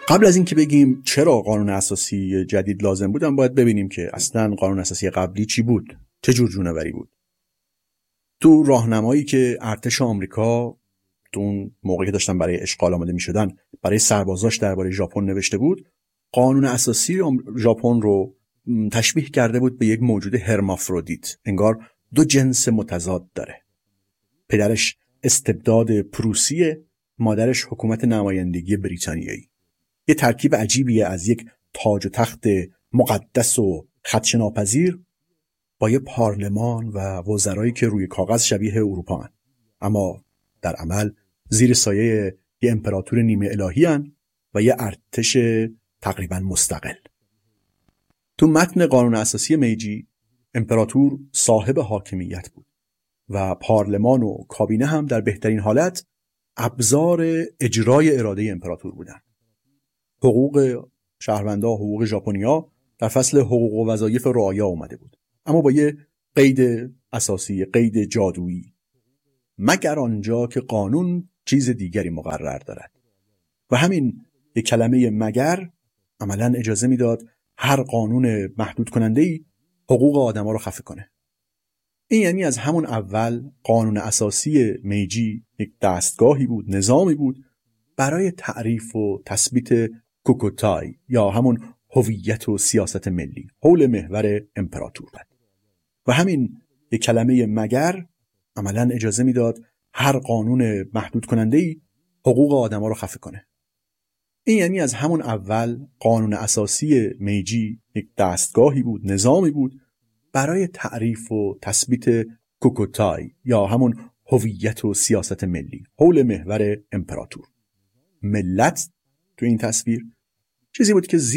قبل از اینکه بگیم چرا قانون اساسی جدید لازم بود، باید ببینیم که اصلا قانون اساسی قبلی چی بود، چه جور جونوری بود. تو راهنمایی که ارتش آمریکا تو اون موقعی که داشتن برای اشغال آماده می‌شدن برای سربازاش درباره ژاپن نوشته بود، قانون اساسی ژاپن رو تشبیه کرده بود به یک موجود هرمافرودیت، انگار دو جنس متضاد داره. پدرش استبداد پروسیه، مادرش حکومت نمایندگی بریتانیایی. یه ترکیب عجیبیه از یک تاج و تخت مقدس و خدشه‌ناپذیر با یه پارلمان و وزرایی که روی کاغذ شبیه اروپا هن، اما در عمل زیر سایه یه امپراتور نیمه الهی هن و یه ارتش تقریبا مستقل. تو متن قانون اساسی میجی امپراتور صاحب حاکمیت بود و پارلمان و کابینه هم در بهترین حالت ابزار اجرای اراده امپراتور بودن. حقوق شهروندان، حقوق ژاپنیا در فصل حقوق و وظایف رعایا اومده بود، اما با یه قید اساسی، قید جادویی، مگر آنجا که قانون چیز دیگری مقرر دارد. و همین یک کلمه مگر عملاً اجازه میداد هر قانون محدود کننده‌ای حقوق آدم‌ها رو خفه کنه. این یعنی از همون اول قانون اساسی میجی یک دستگاهی بود، نظامی بود برای تعریف و تثبیت کوکوتای یا همون هویت و سیاست ملی حول محور امپراتور بود. و همین یک کلمه مگر عملاً اجازه میداد هر قانون محدود کننده‌ای حقوق آدم‌ها رو خفه کنه. این یعنی از همون اول قانون اساسی میجی یک دستگاهی بود، نظامی بود برای تعریف و تثبیت کوکوتای یا همون هویت و سیاست ملی حول محور امپراتور. ملت تو این تصویر چیزی بود که